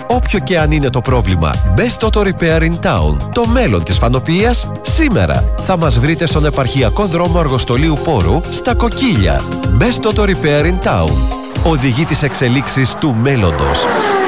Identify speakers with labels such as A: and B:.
A: λύση όποιο και αν είναι το πρόβλημα. Best Auto Repair in Town. Το μέλλον της φανοποιίας σήμερα. Θα μας βρείτε στον επαρχιακό δρόμο Αργοστολίου Πόρου στα Κοκκίλια. Best Auto Repair in Town. Οδηγεί τις εξελίξεις του μέλλοντος.